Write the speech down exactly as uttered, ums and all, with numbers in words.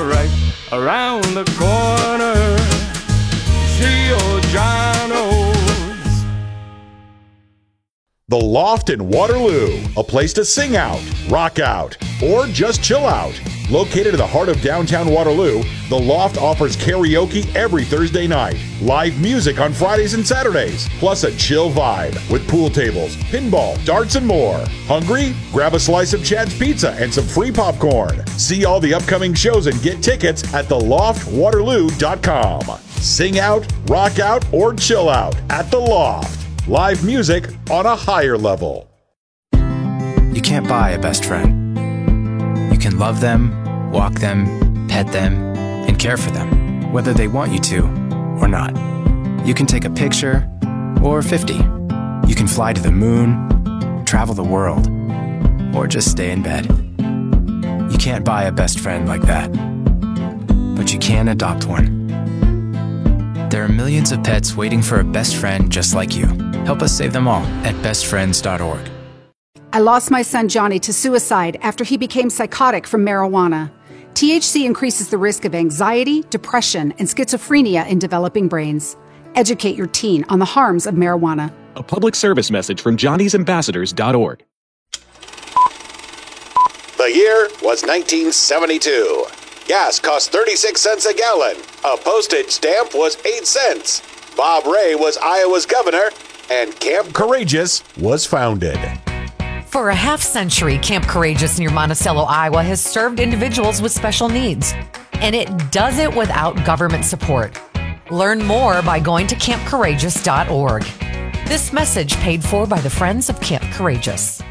right around the corner. Giordano's. The Loft in Waterloo, a place to sing out, rock out, or just chill out. Located in the heart of downtown Waterloo, The Loft offers karaoke every Thursday night, live music on Fridays and Saturdays, plus a chill vibe with pool tables, pinball, darts, and more. Hungry? Grab a slice of Chad's Pizza and some free popcorn. See all the upcoming shows and get tickets at the loft waterloo dot com. Sing out, rock out, or chill out at The Loft. Live music on a higher level. You can't buy a best friend. You can love them, walk them, pet them, and care for them, whether they want you to or not. You can take a picture or fifty. You can fly to the moon, travel the world, or just stay in bed. You can't buy a best friend like that, but you can adopt one. There are millions of pets waiting for a best friend just like you. Help us save them all at best friends dot org. I lost my son Johnny to suicide after he became psychotic from marijuana. T H C increases the risk of anxiety, depression, and schizophrenia in developing brains. Educate your teen on the harms of marijuana. A public service message from johnny's ambassadors dot org. The year was nineteen seventy-two. Gas cost thirty-six cents a gallon. A postage stamp was eight cents. Bob Ray was Iowa's governor, and Camp Courageous was founded. For a half century, Camp Courageous near Monticello, Iowa has served individuals with special needs. And it does it without government support. Learn more by going to camp courageous dot org. This message paid for by the Friends of Camp Courageous.